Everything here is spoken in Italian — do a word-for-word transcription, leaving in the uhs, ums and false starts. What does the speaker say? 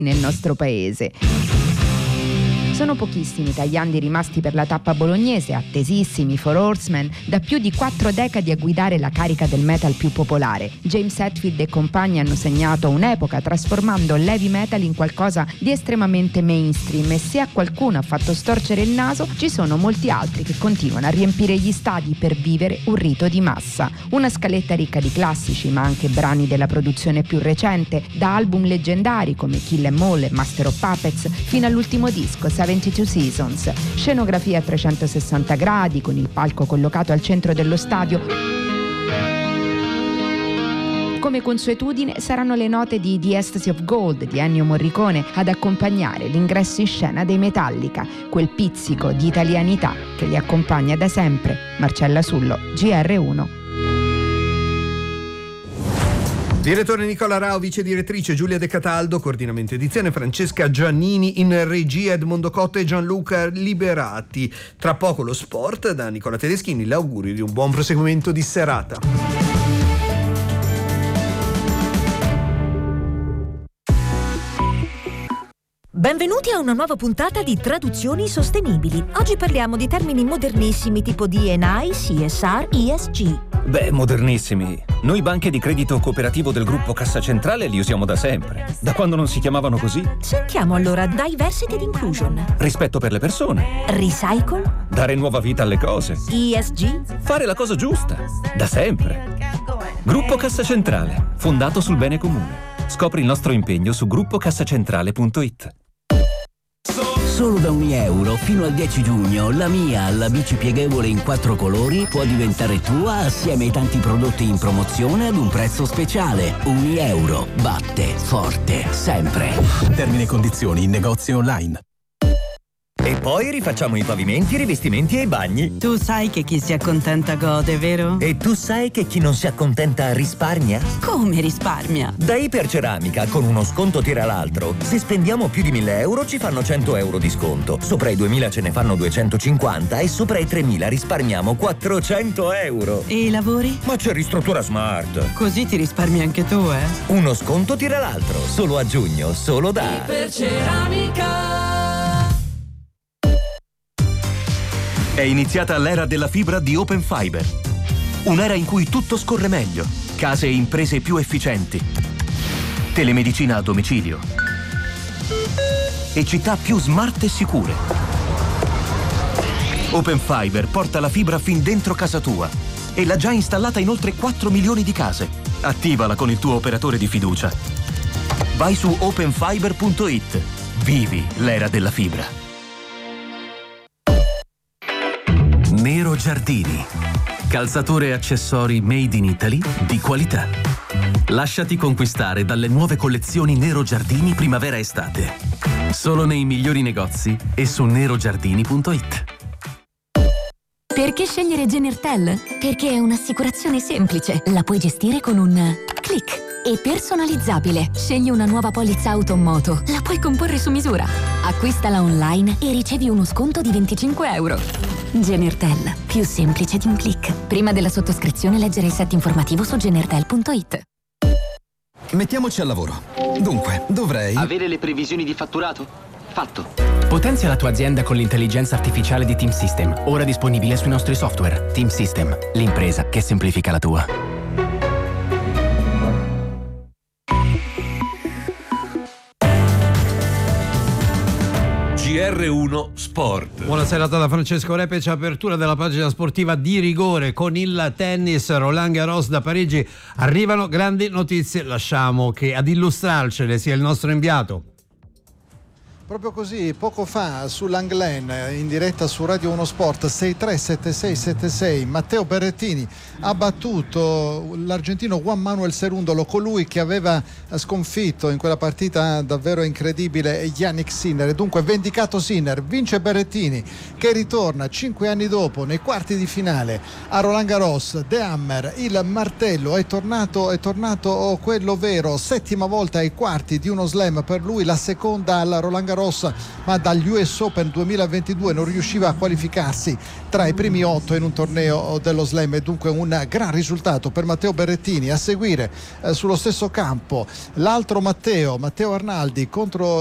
nel nostro paese. Sono pochissimi i tagliandi rimasti per la tappa bolognese, attesissimi Four Horsemen, da più di quattro decadi a guidare la carica del metal più popolare. James Hetfield e compagni hanno segnato un'epoca trasformando l'heavy metal in qualcosa di estremamente mainstream, e se a qualcuno ha fatto storcere il naso, ci sono molti altri che continuano a riempire gli stadi per vivere un rito di massa. Una scaletta ricca di classici, ma anche brani della produzione più recente, da album leggendari come Kill 'Em All e Master of Puppets fino all'ultimo disco settantadue Seasons, scenografia a trecentosessanta gradi con il palco collocato al centro dello stadio. Come consuetudine saranno le note di The Ecstasy of Gold di Ennio Morricone ad accompagnare l'ingresso in scena dei Metallica, quel pizzico di italianità che li accompagna da sempre. Marcella Sullo, G R uno. Direttore Nicola Rao, vice direttrice Giulia De Cataldo, coordinamento edizione Francesca Giannini, in regia Edmondo Cotta e Gianluca Liberati. Tra poco lo sport, da Nicola Tedeschini, l'augurio di un buon proseguimento di serata. Benvenuti a una nuova puntata di Traduzioni Sostenibili. Oggi parliamo di termini modernissimi tipo D and I, C S R, E S G. Beh, modernissimi. Noi banche di credito cooperativo del gruppo Cassa Centrale li usiamo da sempre. Da quando non si chiamavano così. Sentiamo allora Diversity and Inclusion. Rispetto per le persone. Recycle. Dare nuova vita alle cose. E S G. Fare la cosa giusta. Da sempre. Gruppo Cassa Centrale, fondato sul bene comune. Scopri il nostro impegno su gruppo cassacentrale punto it. Solo da un euro fino al dieci giugno la Mia, la bici pieghevole in quattro colori, può diventare tua assieme ai tanti prodotti in promozione ad un prezzo speciale. Un euro batte forte sempre. Termini e condizioni in negozi online. E poi rifacciamo i pavimenti, i rivestimenti e i bagni. Tu sai che chi si accontenta gode, vero? E tu sai che chi non si accontenta risparmia? Come risparmia? Da Iperceramica, con uno sconto tira l'altro. Se spendiamo più di mille euro ci fanno cento euro di sconto. Sopra i duemila ce ne fanno duecentocinquanta e sopra i tremila risparmiamo quattrocento euro. E i lavori? Ma c'è Ristruttura Smart. Così ti risparmi anche tu, eh? Uno sconto tira l'altro. Solo a giugno, solo da Iperceramica. È iniziata l'era della fibra di Open Fiber. Un'era in cui tutto scorre meglio, case e imprese più efficienti, telemedicina a domicilio e città più smart e sicure. Open Fiber porta la fibra fin dentro casa tua e l'ha già installata in oltre quattro milioni di case. Attivala con il tuo operatore di fiducia. Vai su open fiber punto it. Vivi l'era della fibra. Nero Giardini. Calzature e accessori made in Italy di qualità. Lasciati conquistare dalle nuove collezioni Nero Giardini primavera-estate. Solo nei migliori negozi e su nero giardini punto it. Perché scegliere Genertel? Perché è un'assicurazione semplice. La puoi gestire con un click. E personalizzabile. Scegli una nuova polizza auto o moto. La puoi comporre su misura. Acquistala online e ricevi uno sconto di venticinque euro. Genertel. Più semplice di un click. Prima della sottoscrizione leggere il set informativo su genertel punto it. Mettiamoci al lavoro. Dunque, dovrei... Avere le previsioni di fatturato? Fatto. Potenzia la tua azienda con l'intelligenza artificiale di Team System. Ora disponibile sui nostri software. Team System. L'impresa che semplifica la tua. G R uno Sport. Buonasera da Francesco Repec, apertura della pagina sportiva di rigore con il tennis. Roland Garros da Parigi, arrivano grandi notizie, lasciamo che ad illustrarcele sia il nostro inviato. Proprio così, poco fa su Langlen, in diretta su Radio uno Sport, sei tre sette sei sette sei, Matteo Berrettini ha battuto l'argentino Juan Manuel Cerúndolo, colui che aveva sconfitto in quella partita davvero incredibile Yannick Sinner. E dunque vendicato Sinner, vince Berrettini che ritorna cinque anni dopo nei quarti di finale a Roland Garros. De Hammer, il martello, è tornato, è tornato quello vero, settima volta ai quarti di uno slam per lui, la seconda al Roland Garros Garros, ma dagli U S Open duemilaventidue non riusciva a qualificarsi tra i primi otto in un torneo dello Slam, e dunque un gran risultato per Matteo Berrettini. A seguire eh, sullo stesso campo l'altro Matteo, Matteo Arnaldi contro